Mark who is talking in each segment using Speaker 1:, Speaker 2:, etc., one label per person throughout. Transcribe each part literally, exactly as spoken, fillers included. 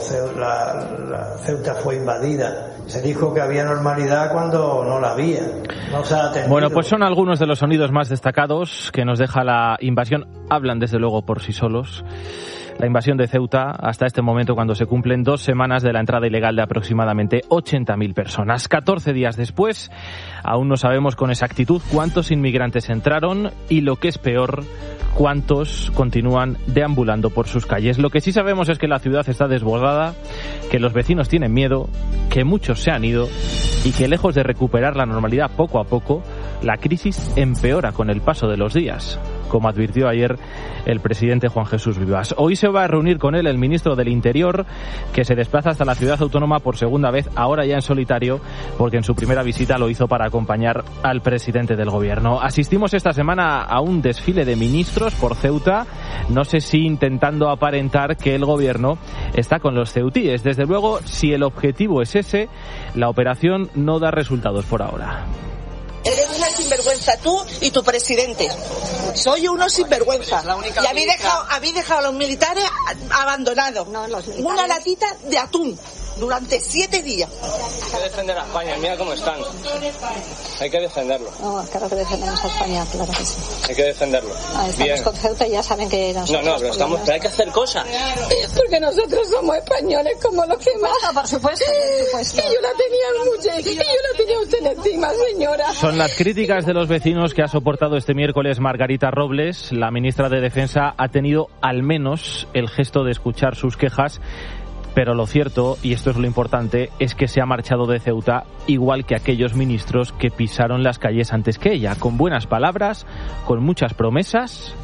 Speaker 1: la, la Ceuta fue invadida. Se dijo que había normalidad cuando no la había. No se ha atendido.
Speaker 2: Bueno, pues son algunos de los sonidos más destacados que nos deja la invasión. Hablan desde luego por sí solos. La invasión de Ceuta hasta este momento, cuando se cumplen dos semanas de la entrada ilegal de aproximadamente ochenta mil personas. catorce días después, aún no sabemos con exactitud cuántos inmigrantes entraron y, lo que es peor, cuántos continúan deambulando por sus calles. Lo que sí sabemos es que la ciudad está desbordada, que los vecinos tienen miedo, que muchos se han ido y que, lejos de recuperar la normalidad poco a poco, la crisis empeora con el paso de los días, como advirtió ayer el presidente Juan Jesús Vivas. Hoy se va a reunir con él el ministro del Interior, que se desplaza hasta la ciudad autónoma por segunda vez, ahora ya en solitario, porque en su primera visita lo hizo para acompañar al presidente del gobierno. Asistimos esta semana a un desfile de ministros por Ceuta, no sé si intentando aparentar que el gobierno está con los ceutíes. Desde luego, si el objetivo es ese, la operación no da resultados por ahora.
Speaker 3: Eres una sinvergüenza, tú y tu presidente. Soy uno sinvergüenza. Y habéis dejado, habéis dejado a los militares abandonados. No, los militares. Una latita de atún durante siete días.
Speaker 4: Hay que defender a España, mira cómo están. Hay que defenderlo.
Speaker 5: No, claro que defendemos a España, claro que sí.
Speaker 4: Hay que defenderlo.
Speaker 5: Ah, estamos
Speaker 4: Bien.
Speaker 5: con Ceuta y ya saben que nosotros...
Speaker 4: No, no, pero, estamos, pero hay que hacer cosas.
Speaker 3: Porque nosotros somos españoles como los demás.
Speaker 5: No, por supuesto, por supuesto.
Speaker 3: Y yo la tenía mucha, y yo la tenía usted encima, señora.
Speaker 2: Son las críticas de los vecinos que ha soportado este miércoles Margarita Robles. La ministra de Defensa ha tenido al menos el gesto de escuchar sus quejas, pero lo cierto, y esto es lo importante, es que se ha marchado de Ceuta igual que aquellos ministros que pisaron las calles antes que ella, con buenas palabras, con muchas promesas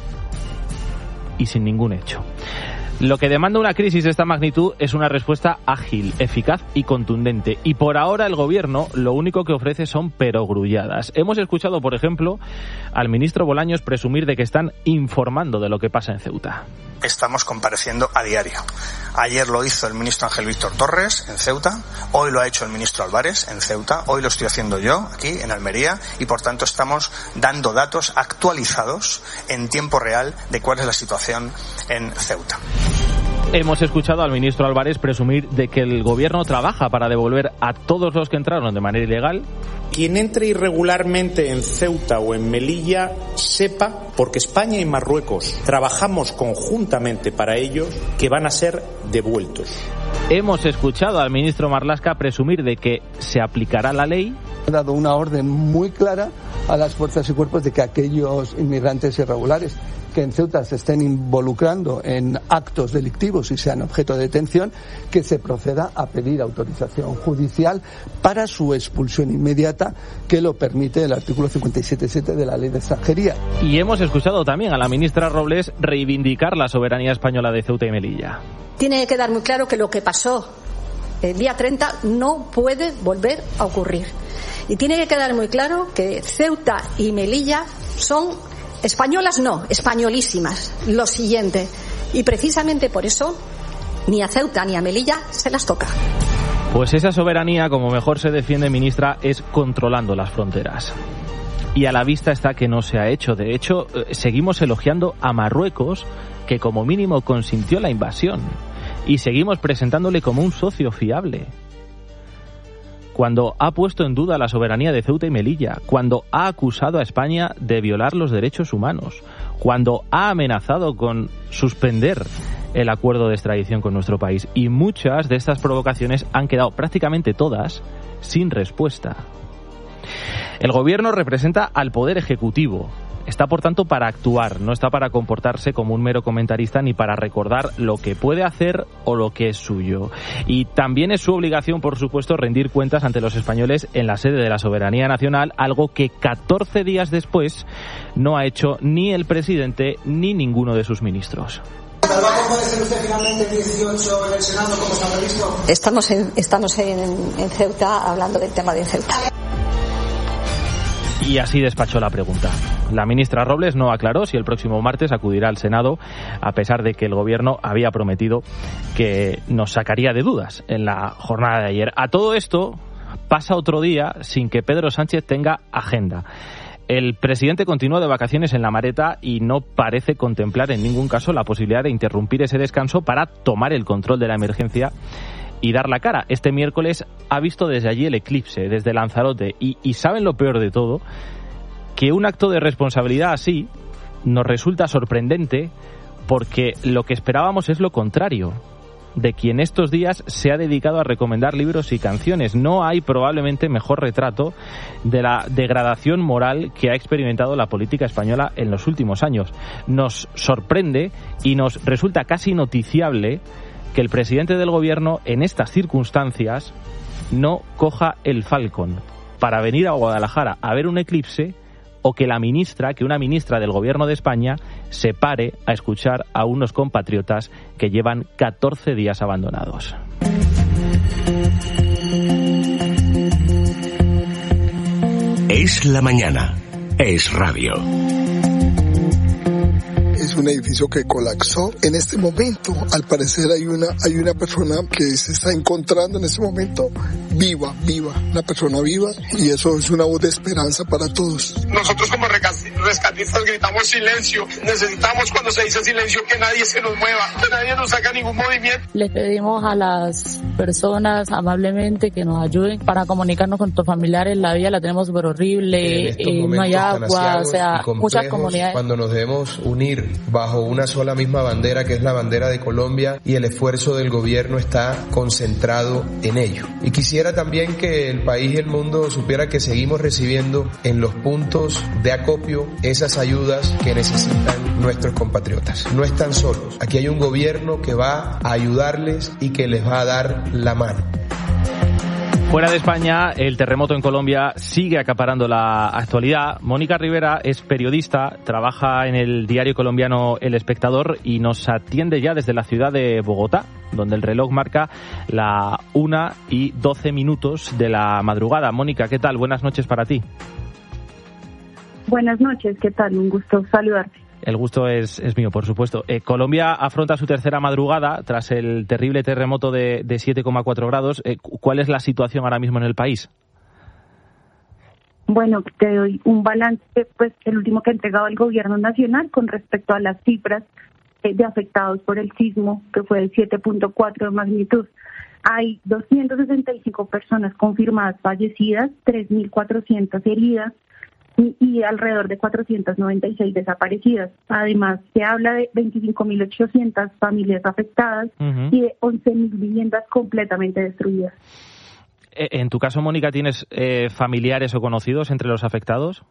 Speaker 2: y sin ningún hecho. Lo que demanda una crisis de esta magnitud es una respuesta ágil, eficaz y contundente. Y por ahora el gobierno lo único que ofrece son perogrulladas. Hemos escuchado, por ejemplo, al ministro Bolaños presumir de que están informando de lo que pasa en Ceuta.
Speaker 6: Estamos compareciendo a diario. Ayer lo hizo el ministro Ángel Víctor Torres en Ceuta, hoy lo ha hecho el ministro Álvarez en Ceuta, hoy lo estoy haciendo yo aquí en Almería y por tanto estamos dando datos actualizados en tiempo real de cuál es la situación en Ceuta.
Speaker 2: Hemos escuchado al ministro Álvarez presumir de que el gobierno trabaja para devolver a todos los que entraron de manera ilegal.
Speaker 7: Quien entre irregularmente en Ceuta o en Melilla sepa, porque España y Marruecos trabajamos conjuntamente para ellos, que van a ser devueltos.
Speaker 2: Hemos escuchado al ministro Marlaska presumir de que se aplicará la ley.
Speaker 8: Ha dado una orden muy clara a las fuerzas y cuerpos de que aquellos inmigrantes irregulares que en Ceuta se estén involucrando en actos delictivos y sean objeto de detención, que se proceda a pedir autorización judicial para su expulsión inmediata, que lo permite el artículo cincuenta y siete punto siete de la Ley de Extranjería.
Speaker 2: Y hemos escuchado también a la ministra Robles reivindicar la soberanía española de Ceuta y Melilla.
Speaker 5: Tiene que quedar muy claro que lo que pasó el día treinta no puede volver a ocurrir. Y tiene que quedar muy claro que Ceuta y Melilla son españolas, no, españolísimas. Lo siguiente. Y precisamente por eso ni a Ceuta ni a Melilla se las toca.
Speaker 2: Pues esa soberanía, como mejor se defiende, ministra, es controlando las fronteras. Y a la vista está que no se ha hecho. De hecho, seguimos elogiando a Marruecos, que como mínimo consintió la invasión. Y seguimos presentándole como un socio fiable. Cuando ha puesto en duda la soberanía de Ceuta y Melilla, cuando ha acusado a España de violar los derechos humanos, cuando ha amenazado con suspender el acuerdo de extradición con nuestro país. Y muchas de estas provocaciones han quedado, prácticamente todas, sin respuesta. El gobierno representa al poder ejecutivo. Está, por tanto, para actuar, no está para comportarse como un mero comentarista ni para recordar lo que puede hacer o lo que es suyo. Y también es su obligación, por supuesto, rendir cuentas ante los españoles en la sede de la soberanía nacional, algo que catorce días después no ha hecho ni el presidente ni ninguno de sus ministros.
Speaker 9: ¿Va a comparecer usted finalmente el dieciocho en el Senado como está previsto?
Speaker 5: Estamos en, estamos en, en Ceuta hablando del tema de Ceuta.
Speaker 2: Y así despachó la pregunta. La ministra Robles no aclaró si el próximo martes acudirá al Senado, a pesar de que el gobierno había prometido que nos sacaría de dudas en la jornada de ayer. A todo esto pasa otro día sin que Pedro Sánchez tenga agenda. El presidente continúa de vacaciones en La Mareta y no parece contemplar en ningún caso la posibilidad de interrumpir ese descanso para tomar el control de la emergencia y dar la cara. Este miércoles ha visto desde allí el eclipse, desde Lanzarote, y, y ¿saben lo peor de todo? Que un acto de responsabilidad así nos resulta sorprendente porque lo que esperábamos es lo contrario, de quien estos días se ha dedicado a recomendar libros y canciones. No hay probablemente mejor retrato de la degradación moral que ha experimentado la política española en los últimos años. Nos sorprende y nos resulta casi noticiable que el presidente del gobierno en estas circunstancias no coja el Falcon para venir a Guadalajara a ver un eclipse, o que la ministra, que una ministra del gobierno de España se pare a escuchar a unos compatriotas que llevan catorce días abandonados.
Speaker 10: Es la mañana, es radio.
Speaker 11: Es un edificio que colapsó. En este momento, al parecer, hay una hay una persona que se está encontrando en este momento viva, viva, una persona viva, y eso es una voz de esperanza para todos.
Speaker 12: Nosotros como rescatistas gritamos silencio. Necesitamos, cuando se dice silencio, que nadie se nos mueva, que nadie nos haga ningún movimiento.
Speaker 13: Les pedimos a las personas amablemente que nos ayuden para comunicarnos con nuestros familiares. La vida la tenemos súper horrible, eh, no hay agua, o sea, muchas comunidades.
Speaker 14: Cuando nos debemos unir bajo una sola misma bandera, que es la bandera de Colombia, y el esfuerzo del gobierno está concentrado en ello. Y quisiera también que el país y el mundo supiera que seguimos recibiendo en los puntos de acopio esas ayudas que necesitan nuestros compatriotas. No están solos. Aquí hay un gobierno que va a ayudarles y que les va a dar la mano.
Speaker 2: Fuera de España, el terremoto en Colombia sigue acaparando la actualidad. Mónica Rivera es periodista, trabaja en el diario colombiano El Espectador y nos atiende ya desde la ciudad de Bogotá, donde el reloj marca la una y doce minutos de la madrugada. Mónica, ¿qué tal? Buenas noches para ti.
Speaker 15: Buenas noches, ¿qué tal? Un gusto saludarte.
Speaker 2: El gusto es, es mío, por supuesto. Eh, Colombia afronta su tercera madrugada tras el terrible terremoto de, de siete coma cuatro grados. Eh, ¿Cuál es la situación ahora mismo en el país?
Speaker 15: Bueno, te doy un balance, pues el último que ha entregado el gobierno nacional con respecto a las cifras eh, de afectados por el sismo, que fue de siete punto cuatro de magnitud. Hay doscientas sesenta y cinco personas confirmadas fallecidas, tres mil cuatrocientas heridas, y alrededor de cuatrocientas noventa y seis desaparecidas. Además, se habla de veinticinco mil ochocientas familias afectadas uh-huh. y de once mil viviendas completamente destruidas.
Speaker 2: En tu caso, Mónica, ¿tienes eh, familiares o conocidos entre los afectados?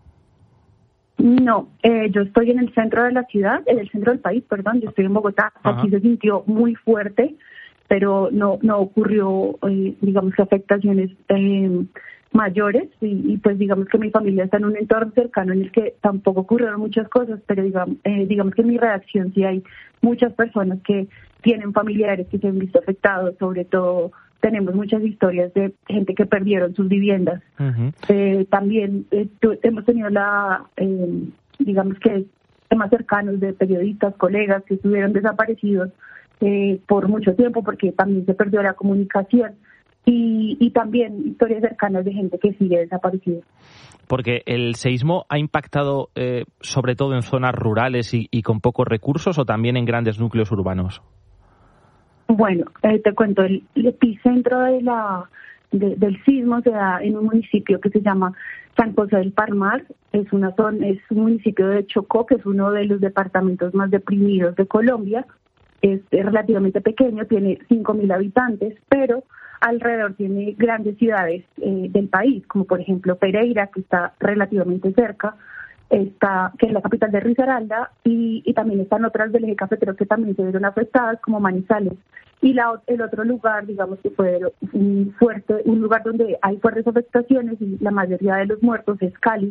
Speaker 15: No, eh, yo estoy en el centro de la ciudad, en el centro del país, perdón, yo estoy en Bogotá. Uh-huh. Aquí se sintió muy fuerte, pero no, no ocurrió, eh, digamos, afectaciones eh, mayores y, y pues digamos que mi familia está en un entorno cercano en el que tampoco ocurrieron muchas cosas, pero digamos, eh, digamos que en mi redacción sí hay muchas personas que tienen familiares que se han visto afectados, sobre todo tenemos muchas historias de gente que perdieron sus viviendas. Uh-huh. Eh, también eh, tu, hemos tenido la, eh, digamos que temas cercanos de periodistas, colegas que estuvieron desaparecidos eh, por mucho tiempo porque también se perdió la comunicación. Y, y también historias cercanas de gente que sigue desaparecida.
Speaker 2: Porque el seísmo ha impactado eh, sobre todo en zonas rurales y, y con pocos recursos, o también en grandes núcleos urbanos.
Speaker 15: Bueno, eh, te cuento, el, el epicentro de la de, del sismo se da en un municipio que se llama San José del Palmar. Es una zona, es un municipio de Chocó, que es uno de los departamentos más deprimidos de Colombia. Es, es relativamente pequeño, tiene cinco mil habitantes, pero alrededor tiene grandes ciudades eh, del país, como por ejemplo Pereira, que está relativamente cerca, está, que es la capital de Risaralda, y, y también están otras del eje cafetero que también se vieron afectadas, como Manizales. Y la, el otro lugar, digamos que fue un fuerte, un lugar donde hay fuertes afectaciones y la mayoría de los muertos es Cali,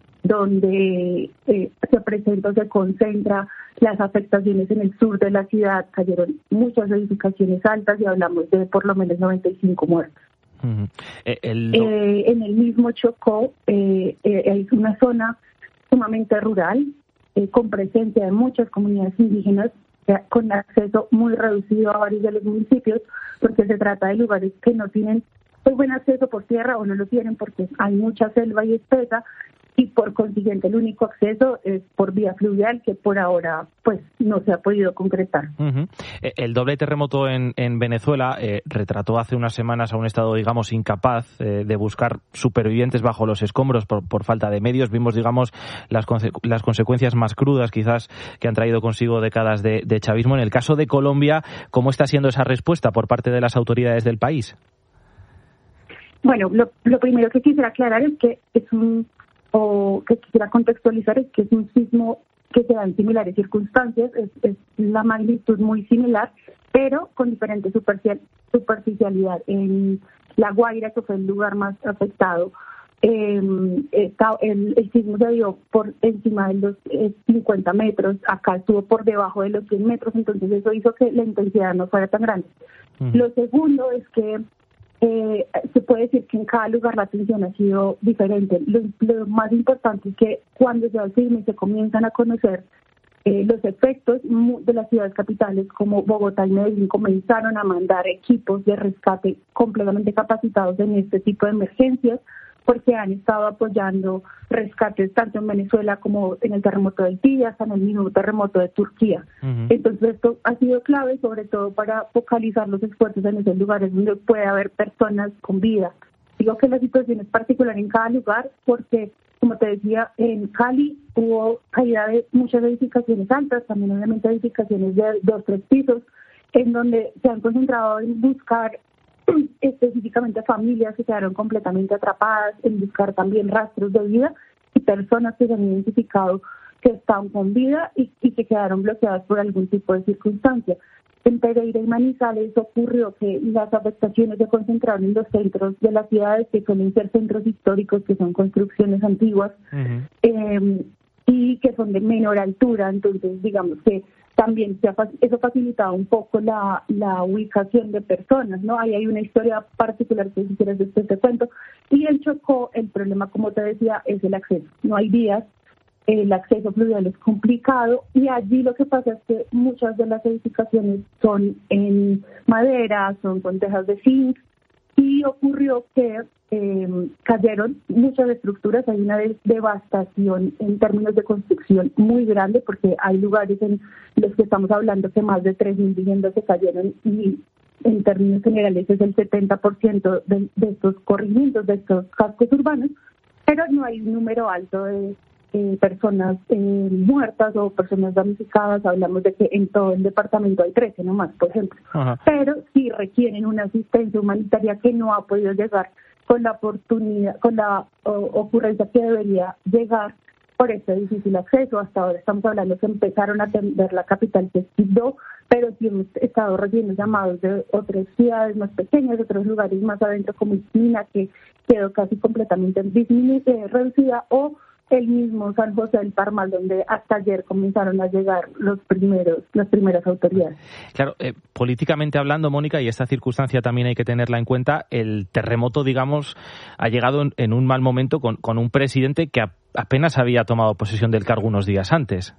Speaker 15: donde eh, se presenta o se concentra las afectaciones en el sur de la ciudad. Cayeron muchas edificaciones altas y hablamos de por lo menos noventa y cinco muertos. Uh-huh. Eh, el... eh, en el mismo Chocó eh, eh, hay una zona sumamente rural eh, con presencia de muchas comunidades indígenas eh, con acceso muy reducido a varios de los municipios, porque se trata de lugares que no tienen muy buen acceso por tierra o no lo tienen porque hay mucha selva y espesa, y por consiguiente el único acceso es por vía fluvial, que por ahora pues no se ha podido concretar.
Speaker 2: Uh-huh. El doble terremoto en, en Venezuela eh, retrató hace unas semanas a un Estado, digamos, incapaz eh, de buscar supervivientes bajo los escombros por, por falta de medios. Vimos, digamos, las, conse- las consecuencias más crudas quizás que han traído consigo décadas de, de chavismo. En el caso de Colombia, ¿cómo está siendo esa respuesta por parte de las autoridades del país?
Speaker 15: Bueno, lo, lo primero que quisiera aclarar es que es un o que quisiera contextualizar es que es un sismo que se da en similares circunstancias, es, es la magnitud muy similar, pero con diferente superficial, superficialidad. En La Guaira, que fue el lugar más afectado, eh, está, el, el sismo se dio por encima de los eh, cincuenta metros, acá estuvo por debajo de los cien metros, entonces eso hizo que la intensidad no fuera tan grande. Uh-huh. Lo segundo es que Eh, se puede decir que en cada lugar la atención ha sido diferente. Lo, lo más importante es que cuando se sismo y se comienzan a conocer eh, los efectos de las ciudades capitales como Bogotá y Medellín comenzaron a mandar equipos de rescate completamente capacitados en este tipo de emergencias, porque han estado apoyando rescates tanto en Venezuela como en el terremoto de Haití, hasta en el mismo terremoto de Turquía. Uh-huh. Entonces esto ha sido clave, sobre todo para focalizar los esfuerzos en esos lugares donde puede haber personas con vida. Digo que la situación es particular en cada lugar porque, como te decía, en Cali hubo caída de muchas edificaciones altas, también obviamente edificaciones de dos, tres pisos, en donde se han concentrado en buscar específicamente familias que quedaron completamente atrapadas, en buscar también rastros de vida y personas que se han identificado que están con vida y, y que quedaron bloqueadas por algún tipo de circunstancia. En Pereira y Manizales ocurrió que las afectaciones se concentraron en los centros de las ciudades, que suelen ser centros históricos, que son construcciones antiguas, uh-huh. eh, y que son de menor altura, entonces digamos que también se ha, eso ha facilitado un poco la, la ubicación de personas, ¿no? Ahí hay una historia particular que si quieres después te cuento. Y en Chocó el problema, como te decía, es el acceso. No hay vías, el acceso fluvial es complicado y allí lo que pasa es que muchas de las edificaciones son en madera, son con tejas de zinc y ocurrió que eh, cayeron muchas estructuras, hay una de- devastación en términos de construcción muy grande porque hay lugares en los que estamos hablando que más de tres mil viviendas se cayeron y en términos generales es el setenta por ciento de, de estos corregimientos, de estos cascos urbanos, pero no hay un número alto de eh, personas eh, muertas o personas damnificadas. Hablamos de que en todo el departamento hay trece nomás, por ejemplo. Ajá. Pero sí requieren una asistencia humanitaria que no ha podido llegar con la oportunidad, con la o, ocurrencia que debería llegar por este difícil acceso. Hasta ahora estamos hablando que empezaron a atender la capital, que es Quibdó, pero sí hemos estado recibiendo llamados de otras ciudades más pequeñas, de otros lugares más adentro, como Ismina, que quedó casi completamente disminu- eh, reducida, o el mismo San José del Parmal, donde hasta ayer comenzaron a llegar los primeros, las primeras autoridades.
Speaker 2: Claro, eh, políticamente hablando, Mónica, y esta circunstancia también hay que tenerla en cuenta, el terremoto, digamos, ha llegado en, en un mal momento con, con un presidente que a, apenas había tomado posesión del cargo unos días antes.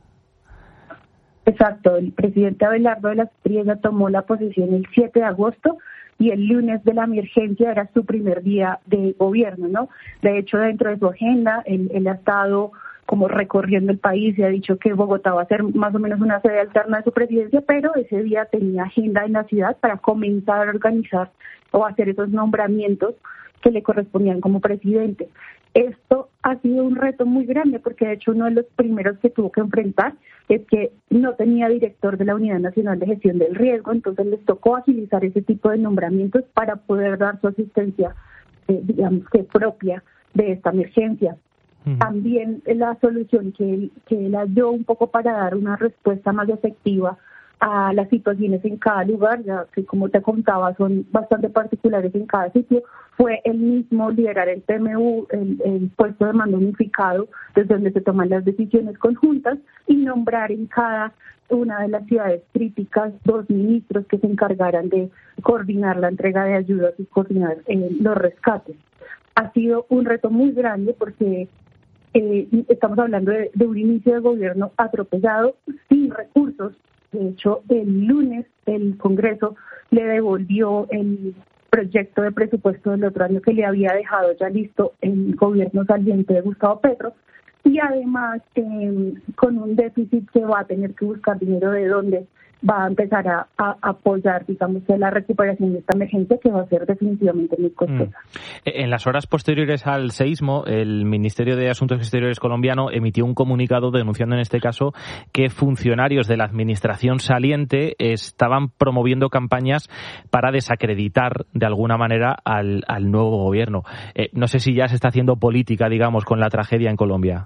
Speaker 15: Exacto, el presidente Abelardo de la Espriella tomó la posesión el siete de agosto y el lunes de la emergencia era su primer día de gobierno, ¿no? De hecho, dentro de su agenda, él, él ha estado como recorriendo el país y ha dicho que Bogotá va a ser más o menos una sede alterna de su presidencia, pero ese día tenía agenda en la ciudad para comenzar a organizar o hacer esos nombramientos que le correspondían como presidente. Esto ha sido un reto muy grande porque de hecho uno de los primeros que tuvo que enfrentar es que no tenía director de la Unidad Nacional de Gestión del Riesgo, entonces les tocó agilizar ese tipo de nombramientos para poder dar su asistencia, eh, digamos que propia de esta emergencia. Uh-huh. También la solución que él, que él halló un poco para dar una respuesta más efectiva a las situaciones en cada lugar, ya que como te contaba son bastante particulares en cada sitio, fue el mismo liderar el P M U, el, el puesto de mando unificado, desde donde se toman las decisiones conjuntas, y nombrar en cada una de las ciudades críticas dos ministros que se encargaran de coordinar la entrega de ayudas y coordinar eh, los rescates. Ha sido un reto muy grande porque eh, estamos hablando de, de un inicio de gobierno atropellado, sin recursos. De hecho, el lunes el Congreso le devolvió el, proyecto de presupuesto del otro año que le había dejado ya listo el gobierno saliente de Gustavo Petro, y además eh, con un déficit que va a tener que buscar dinero de dónde va a empezar a, a apoyar, digamos, la recuperación de esta emergencia, que va a ser definitivamente muy costosa.
Speaker 2: Mm. En las horas posteriores al seísmo, el Ministerio de Asuntos Exteriores colombiano emitió un comunicado denunciando en este caso que funcionarios de la administración saliente estaban promoviendo campañas para desacreditar de alguna manera al, al nuevo gobierno. Eh, no sé si ya se está haciendo política, digamos, con la tragedia en Colombia.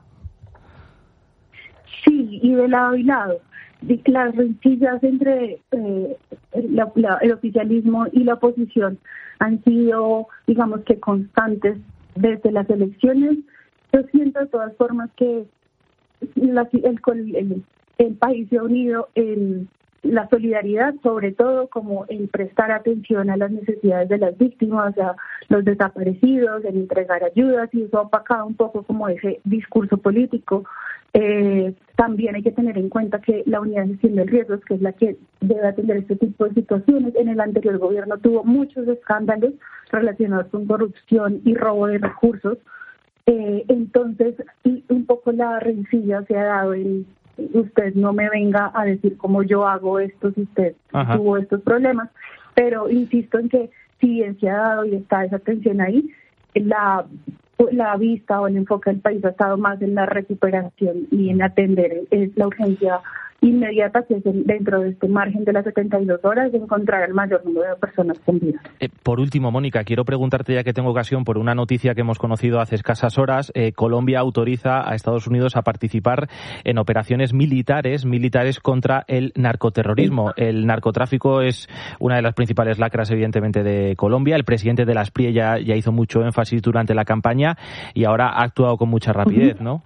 Speaker 15: Sí, y de lado y lado. Las rencillas entre eh, la, la, el oficialismo y la oposición han sido, digamos que constantes desde las elecciones. Yo siento de todas formas que la, el, el, el país se ha unido en la solidaridad, sobre todo como en prestar atención a las necesidades de las víctimas, a los desaparecidos, en entregar ayudas, y eso ha opacado un poco como ese discurso político. Eh, también hay que tener en cuenta que la unidad de gestión del riesgo, que es la que debe atender este tipo de situaciones, en el anterior gobierno tuvo muchos escándalos relacionados con corrupción y robo de recursos. Eh, entonces, un poco la rencilla se ha dado en: usted no me venga a decir cómo yo hago esto si usted Ajá. tuvo estos problemas. Pero insisto en que si bien se ha dado y está esa tensión ahí, la la vista o el enfoque del país ha estado más en la recuperación y en atender es la urgencia inmediata, que es dentro de este margen de las setenta y dos horas, de encontrar el mayor número de personas con vida.
Speaker 2: Eh, por último, Mónica, quiero preguntarte, ya que tengo ocasión, por una noticia que hemos conocido hace escasas horas. Eh, Colombia autoriza a Estados Unidos a participar en operaciones militares, militares contra el narcoterrorismo. El narcotráfico es una de las principales lacras, evidentemente, de Colombia. El presidente de la S P R I E ya, ya hizo mucho énfasis durante la campaña y ahora ha actuado con mucha rapidez, ¿no?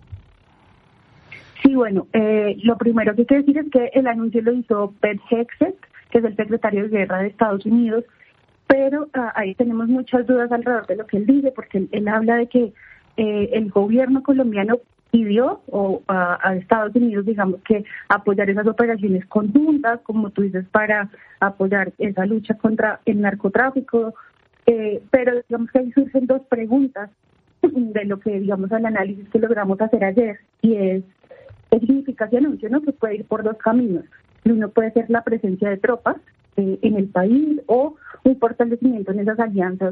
Speaker 15: Sí, bueno, eh, lo primero que hay que decir es que el anuncio lo hizo Pete Hegseth, que es el secretario de Guerra de Estados Unidos, pero uh, ahí tenemos muchas dudas alrededor de lo que él dice, porque él, él habla de que eh, el gobierno colombiano pidió o, uh, a Estados Unidos, digamos, que apoyar esas operaciones conjuntas, como tú dices, para apoyar esa lucha contra el narcotráfico, eh, pero digamos que ahí surgen dos preguntas de lo que, digamos, al análisis que logramos hacer ayer, y es: ¿qué significa ese anuncio? ¿No? Que puede ir por dos caminos. Uno puede ser la presencia de tropas eh, en el país, o un fortalecimiento en esas alianzas,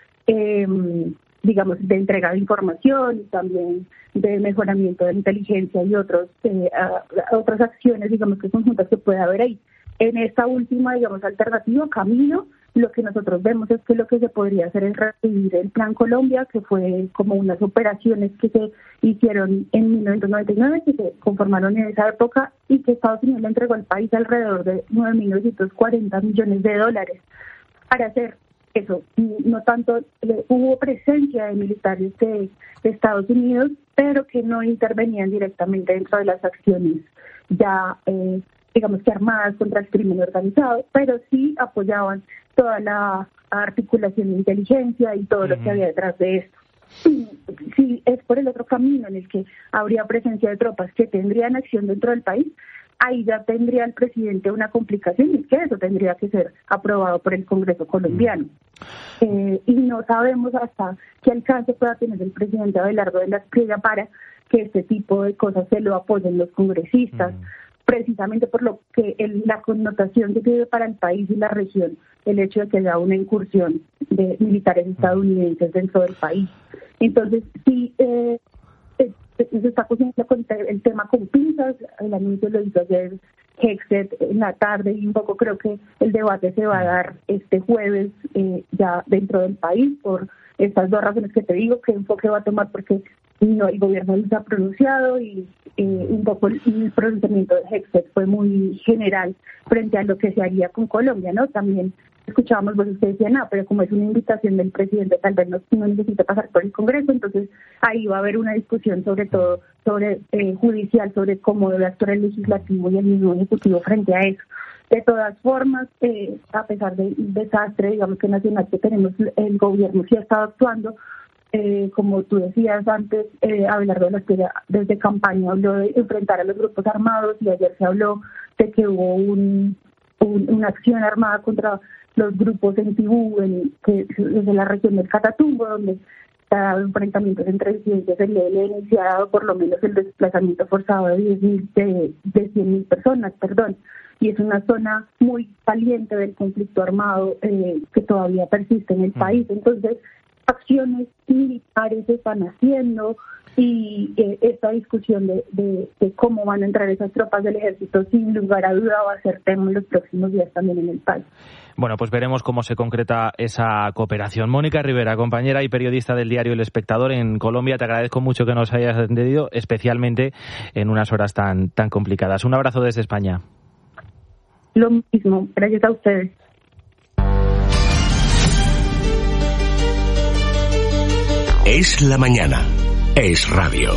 Speaker 15: eh, digamos, de entrega de información y también de mejoramiento de la inteligencia y otros eh, a, a otras acciones, digamos, que conjuntas que puede haber ahí. En esta última, digamos, alternativa, camino, lo que nosotros vemos es que lo que se podría hacer es revivir el Plan Colombia, que fue como unas operaciones que se hicieron en mil novecientos noventa y nueve, que se conformaron en esa época, y que Estados Unidos le entregó al país alrededor de nueve mil novecientos cuarenta millones de dólares para hacer eso. No tanto, eh, hubo presencia de militares de, de Estados Unidos, pero que no intervenían directamente dentro de las acciones ya eh, digamos que armadas contra el crimen organizado, pero sí apoyaban toda la articulación de inteligencia y todo uh-huh. lo que había detrás de esto. Sí, sí, es por el otro camino en el que habría presencia de tropas que tendrían acción dentro del país, ahí ya tendría el presidente una complicación, y que eso tendría que ser aprobado por el Congreso colombiano. Uh-huh. Eh, y no sabemos hasta qué alcance pueda tener el presidente Abelardo de la Espriella para que este tipo de cosas se lo apoyen los congresistas. Uh-huh. Precisamente por lo que el, la connotación que tiene para el país y la región el hecho de que haya una incursión de militares estadounidenses dentro del país. Entonces, sí, eh, eh, se está cogiendo el tema con pinzas. El anuncio lo hizo ayer Hegseth en la tarde, y un poco creo que el debate se va a dar este jueves eh, ya dentro del país, por estas dos razones que te digo, qué enfoque va a tomar, porque no, el gobierno no se ha pronunciado, y eh, un poco el, el pronunciamiento de Hegseth fue muy general frente a lo que se haría con Colombia, ¿no? También escuchábamos voces que decían, ah, pero como es una invitación del presidente, tal vez no, no necesita pasar por el Congreso, entonces ahí va a haber una discusión sobre todo, sobre eh, judicial, sobre cómo debe actuar el legislativo y el mismo ejecutivo frente a eso. De todas formas, eh, a pesar del desastre, digamos que nacional que tenemos, el gobierno sí ha estado actuando. Eh, como tú decías antes, eh, Abelardo de la Espriella desde campaña habló de enfrentar a los grupos armados, y ayer se habló de que hubo un, un, una acción armada contra los grupos en Tibú, en, que es de la región del Catatumbo, donde se ha dado enfrentamientos entre disidencias del E L N y se ha dado por lo menos el desplazamiento forzado de diez mil, de, de cien mil personas, perdón. Y es una zona muy caliente del conflicto armado eh, que todavía persiste en el país. Entonces, acciones militares se están haciendo y eh, esta discusión de, de, de cómo van a entrar esas tropas del ejército, sin lugar a duda, va a ser tema en los próximos días también en el país.
Speaker 2: Bueno, pues veremos cómo se concreta esa cooperación. Mónica Rivera, compañera y periodista del diario El Espectador en Colombia, te agradezco mucho que nos hayas atendido, especialmente en unas horas tan, tan complicadas. Un abrazo desde España.
Speaker 15: Lo mismo, gracias a ustedes.
Speaker 10: Es la mañana. Es radio.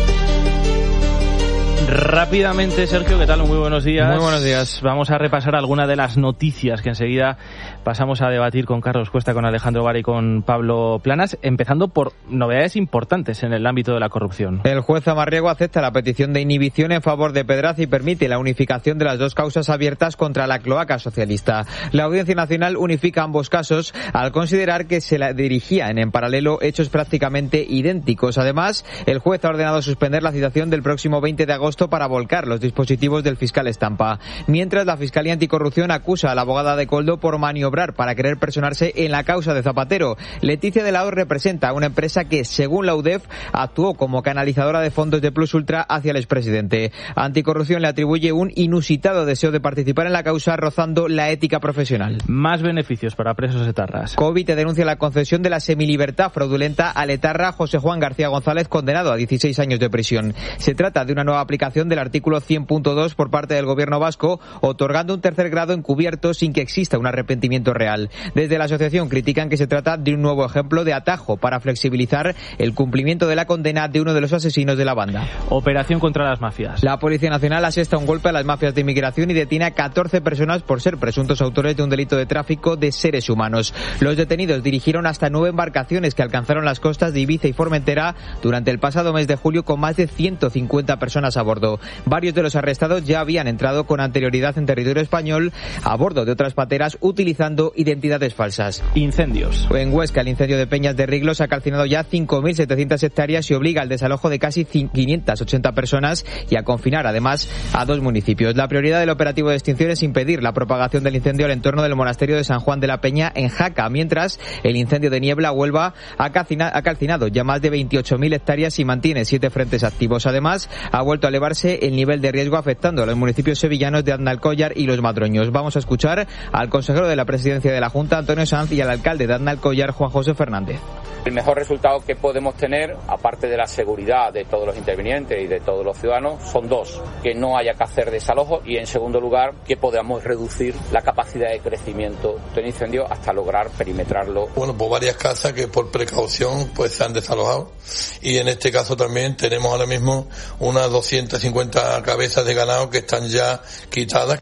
Speaker 2: Rápidamente, Sergio, ¿qué tal? Muy buenos días.
Speaker 16: Muy buenos días.
Speaker 2: Vamos a repasar algunas de las noticias que enseguida pasamos a debatir con Carlos Cuesta, con Alejandro Vara y con Pablo Planas, empezando por novedades importantes en el ámbito de la corrupción.
Speaker 16: El juez Amarriego acepta la petición de inhibición en favor de Pedraza y permite la unificación de las dos causas abiertas contra la cloaca socialista. La Audiencia Nacional unifica ambos casos al considerar que se la dirigían en paralelo hechos prácticamente idénticos. Además, el juez ha ordenado suspender la citación del próximo veinte de agosto para volcar los dispositivos del fiscal Estampa. Mientras, la Fiscalía Anticorrupción acusa a la abogada de Coldo por maniobrar para querer personarse en la causa de Zapatero. Leticia de la O representa a una empresa que, según la U D E F, actuó como canalizadora de fondos de Plus Ultra hacia el expresidente. Anticorrupción le atribuye un inusitado deseo de participar en la causa, rozando la ética profesional.
Speaker 2: Más beneficios para presos etarras.
Speaker 16: Covite denuncia la concesión de la semilibertad fraudulenta al etarra José Juan García González, condenado a dieciséis años de prisión. Se trata de una nueva aplicación del artículo cien punto dos por parte del gobierno vasco, otorgando un tercer grado encubierto sin que exista un arrepentimiento real. Desde la asociación critican que se trata de un nuevo ejemplo de atajo para flexibilizar el cumplimiento de la condena de uno de los asesinos de la banda.
Speaker 2: Operación contra las mafias.
Speaker 16: La Policía Nacional asesta un golpe a las mafias de inmigración y detiene a catorce personas por ser presuntos autores de un delito de tráfico de seres humanos. Los detenidos dirigieron hasta nueve embarcaciones que alcanzaron las costas de Ibiza y Formentera durante el pasado mes de julio con más de ciento cincuenta personas a bordo. Varios de los arrestados ya habían entrado con anterioridad en territorio español a bordo de otras pateras utilizando identidades falsas.
Speaker 2: Incendios.
Speaker 16: En Huesca, el incendio de Peñas de Riglos ha calcinado ya cinco mil setecientas hectáreas y obliga al desalojo de casi quinientas ochenta personas y a confinar además a dos municipios. La prioridad del operativo de extinción es impedir la propagación del incendio al entorno del monasterio de San Juan de la Peña en Jaca, mientras el incendio de Niebla, Huelva, ha calcinado ya más de veintiocho mil hectáreas y mantiene siete frentes activos. Además, ha vuelto a elevarse el nivel de riesgo afectando a los municipios sevillanos de Aznalcóllar y Los Madroños. Vamos a escuchar al consejero de la presidencia de la Junta, Antonio Sanz, y al alcalde de Aznalcóllar, Juan José Fernández.
Speaker 17: El mejor resultado que podemos tener, aparte de la seguridad de todos los intervinientes y de todos los ciudadanos, son dos: que no haya que hacer desalojo y, en segundo lugar, que podamos reducir la capacidad de crecimiento de un incendio hasta lograr perimetrarlo.
Speaker 18: Bueno, pues varias casas que por precaución pues se han desalojado, y en este caso también tenemos ahora mismo unas doscientas cincuenta cabezas de ganado que están ya quitadas.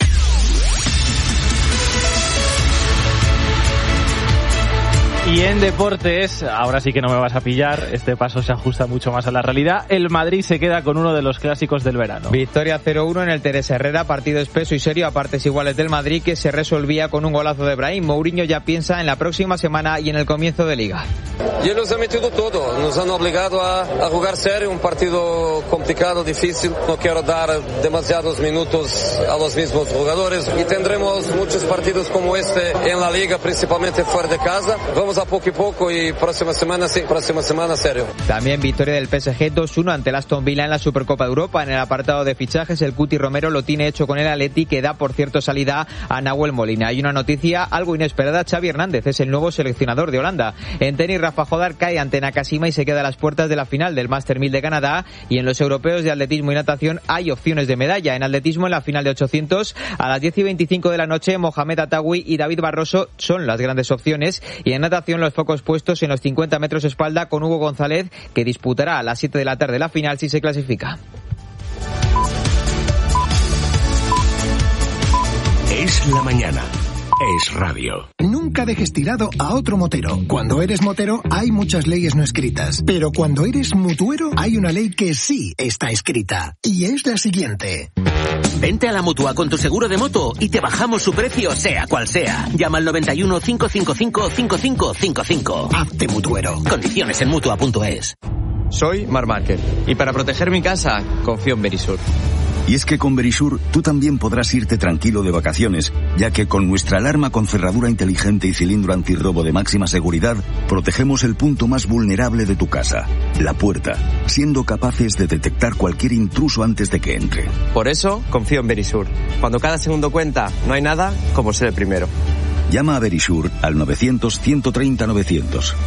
Speaker 2: Y en deportes, ahora sí que no me vas a pillar, este paso se ajusta mucho más a la realidad. El Madrid se queda con uno de los clásicos del verano.
Speaker 16: Victoria cero uno en el Teresa Herrera, partido espeso y serio a partes iguales del Madrid, que se resolvía con un golazo de Brahim. Mourinho ya piensa en la próxima semana y en el comienzo de Liga.
Speaker 19: Y él nos ha metido todo, nos han obligado a, a jugar serio, un partido complicado, difícil. No quiero dar demasiados minutos a los mismos jugadores y tendremos muchos partidos como este en la Liga, principalmente fuera de casa. Vamos a poco y poco y próxima semana sí, próxima semana serio.
Speaker 16: También victoria del P S G dos uno ante el Aston Villa en la Supercopa de Europa. En el apartado de fichajes, el Cuti Romero lo tiene hecho con el Atleti, que da por cierto salida a Nahuel Molina. Hay una noticia algo inesperada: Xavi Hernández es el nuevo seleccionador de Holanda. En tenis, Rafa Jodar cae ante Nakashima y se queda a las puertas de la final del Master mil de Canadá. Y en los europeos de atletismo y natación hay opciones de medalla. En atletismo, en la final de ochocientos, a las diez y veinticinco de la noche, Mohamed Atawi y David Barroso son las grandes opciones. Y en natación, los focos puestos en los cincuenta metros espalda con Hugo González, que disputará a las siete de la tarde la final si se clasifica.
Speaker 10: Es la mañana. Es radio.
Speaker 20: Nunca dejes tirado a otro motero. Cuando eres motero hay muchas leyes no escritas, pero cuando eres mutuero hay una ley que sí está escrita, y es la siguiente.
Speaker 21: Vente a la Mutua con tu seguro de moto y te bajamos su precio sea cual sea. Llama al noventa y uno, cinco cinco cinco, cinco cinco cinco cinco.
Speaker 20: Hazte mutuero.
Speaker 21: Condiciones en mutua punto es.
Speaker 16: Soy Mar Márquez y para proteger mi casa confío en Verisur.
Speaker 22: Y es que con Verisur tú también podrás irte tranquilo de vacaciones, ya que con nuestra alarma con cerradura inteligente y cilindro antirrobo de máxima seguridad, protegemos el punto más vulnerable de tu casa, la puerta, siendo capaces de detectar cualquier intruso antes de que entre.
Speaker 16: Por eso confío en Verisur. Cuando cada segundo cuenta, no hay nada como ser el primero.
Speaker 22: Llama a Verisur al novecientos, ciento treinta, novecientos.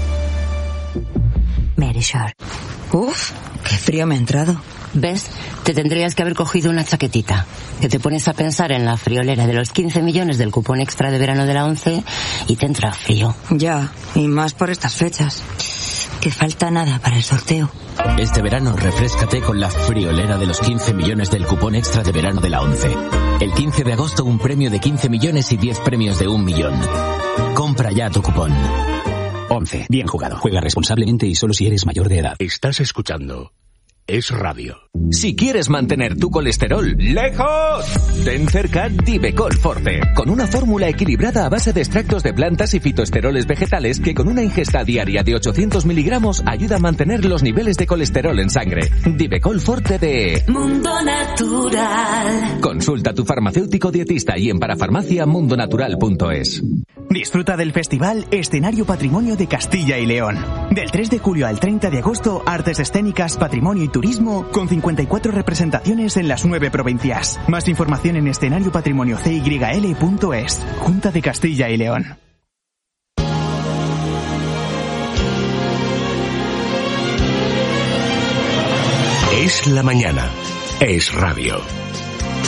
Speaker 23: Verisur. Uf, qué frío me ha entrado. ¿Ves? Te tendrías que haber cogido una chaquetita. Que te pones a pensar en la friolera de los quince millones del cupón extra de verano de la ONCE y te entra frío. Ya, y más por estas fechas. Que falta nada para el sorteo.
Speaker 24: Este verano refréscate con la friolera de los quince millones del cupón extra de verano de la ONCE. El quince de agosto un premio de quince millones y diez premios de un millón. Compra ya tu cupón. ONCE. Bien jugado. Juega responsablemente y solo si eres mayor de edad.
Speaker 10: Estás escuchando Es Radio.
Speaker 25: Si quieres mantener tu colesterol lejos, ten cerca Divecol Forte, con una fórmula equilibrada a base de extractos de plantas y fitoesteroles vegetales que con una ingesta diaria de ochocientos miligramos ayuda a mantener los niveles de colesterol en sangre. Divecol Forte de
Speaker 26: Mundo Natural.
Speaker 25: Consulta a tu farmacéutico dietista y en parafarmacia mundo natural punto es.
Speaker 27: Disfruta del festival Escenario Patrimonio de Castilla y León. Del tres de julio al treinta de agosto, artes escénicas, patrimonio y turismo, con cincuenta y cuatro representaciones en las nueve provincias. Más información en escenario patrimonio c y l punto es. Junta de Castilla y León.
Speaker 10: Es la mañana. Es radio.